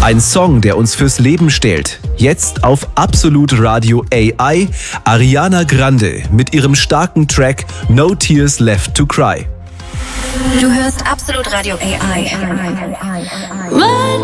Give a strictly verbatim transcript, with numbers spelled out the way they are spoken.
Ein Song, der uns fürs Leben stellt. Jetzt auf Absolut Radio A I, Ariana Grande mit ihrem starken Track No Tears Left to Cry. Du hörst Absolut Radio A I.